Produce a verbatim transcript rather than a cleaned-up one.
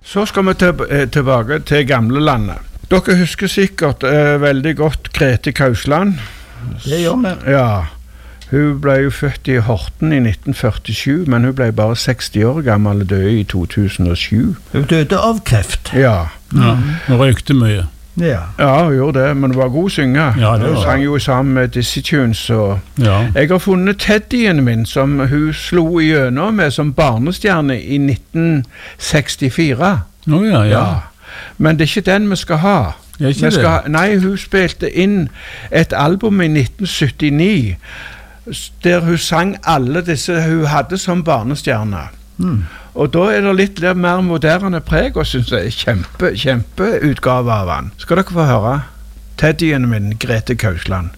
Så skal vi til, tilbake til gamle landet. Dere husker sikkert eh, veldig godt Grete Kausland. Det gjør vi. Ja, hun ble jo født i Horten i nitten førtisju, men hun ble bare seksti år gammel og døde i to tusen og sju. Hun døde av kreft. Ja. Ja, hun røykte mye. Ja. Ja, hun gjorde det, men hun var god synger. Ja, det var Hun sang jo sammen med Dizzy Tunes. Og Ja. jeg har funnet Teddyen min, som hun slo igjennom med som barnestjerne i nitten sekstifire. Å ja, ja. Ja. Men det er ikke den vi skal ha. Er ikke Vi skal, det? ha- nei, hun spilte inn et album i nitten syttini, s- der hun sang alle disse hun hadde som barnestjerne. Mm. Og da er det litt litt mer moderne preg, og synes jeg kjempe, kjempeutgave av han. Skal dere få høre Teddyen min, Grete Kausland.